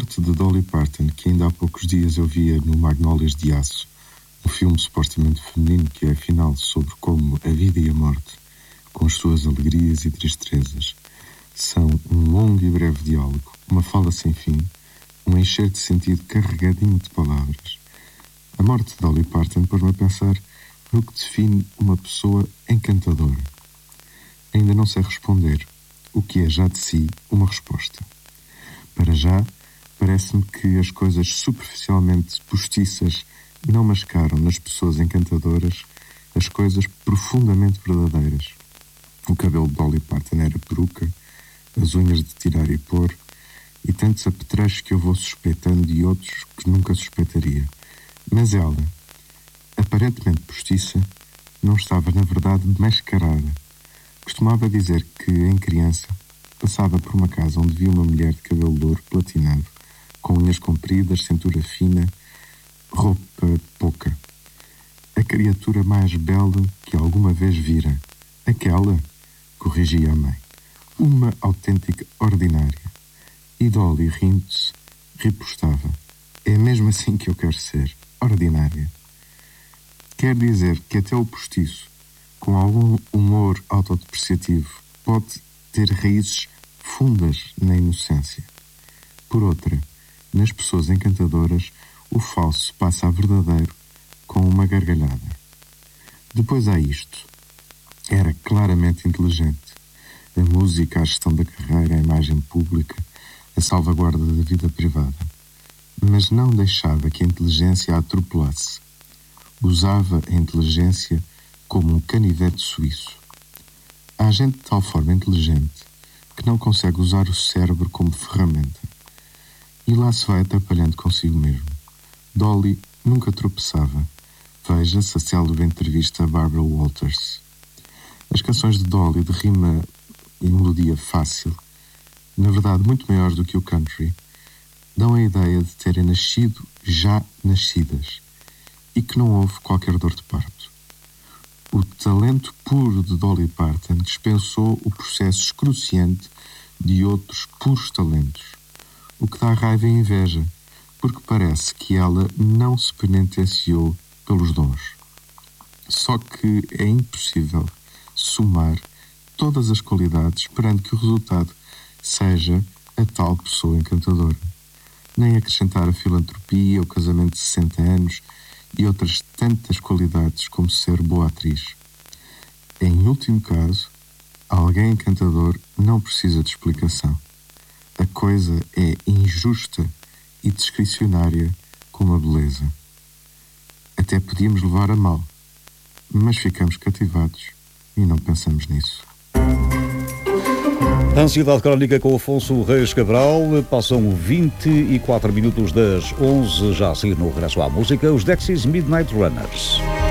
morte de Dolly Parton, que ainda há poucos dias eu via no Magnólias de Aço, um filme supostamente feminino que é afinal sobre como a vida e a morte, com as suas alegrias e tristezas, são um longo e breve diálogo, uma fala sem fim, um encher de sentido carregadinho de palavras. A morte de Dolly Parton pôs-me a pensar no que define uma pessoa encantadora. Ainda não sei responder, o que é já de si uma resposta. Para já, parece-me que as coisas superficialmente postiças não mascaram nas pessoas encantadoras as coisas profundamente verdadeiras. O cabelo de Dolly Parton era peruca, as unhas de tirar e pôr, e tantos apetrechos que eu vou suspeitando de outros que nunca suspeitaria. Mas ela, aparentemente postiça, não estava na verdade mascarada. Costumava dizer que, em criança, passava por uma casa onde via uma mulher de cabelo louro platinado, com unhas compridas, cintura fina, roupa pouca. A criatura mais bela que alguma vez vira. Aquela, corrigia a mãe. Uma autêntica ordinária. E Dolly, rindo-se, ripostava. É mesmo assim que eu quero ser. Ordinária. Quer dizer que até o postiço, com algum humor autodepreciativo, pode ter raízes fundas na inocência. Por outra, nas pessoas encantadoras, o falso passa a verdadeiro com uma gargalhada. Depois há isto. Era claramente inteligente. A música, a gestão da carreira, a imagem pública, a salvaguarda da vida privada. Mas não deixava que a inteligência a atropelasse. Usava a inteligência como um canivete suíço. Há gente de tal forma inteligente que não consegue usar o cérebro como ferramenta. E lá se vai atrapalhando consigo mesmo. Dolly nunca tropeçava. Veja-se a célebre entrevista a Barbara Walters. As canções de Dolly, de rima e melodia fácil, na verdade muito maiores do que o country, dão a ideia de terem nascido já nascidas e que não houve qualquer dor de parto. O talento puro de Dolly Parton dispensou o processo excruciante de outros puros talentos, o que dá raiva e inveja, porque parece que ela não se penitenciou pelos dons. Só que é impossível somar todas as qualidades esperando que o resultado seja a tal pessoa encantadora. Nem acrescentar a filantropia, o casamento de 60 anos e outras tantas qualidades como ser boa atriz. Em último caso, alguém encantador não precisa de explicação. A coisa é injusta e discricionária como a beleza. Até podíamos levar a mal, mas ficamos cativados e não pensamos nisso. Ansiedade Crónica com Afonso Reis Cabral. Passam 24 minutos das 11, já a seguir no regresso à música, os Dexys Midnight Runners.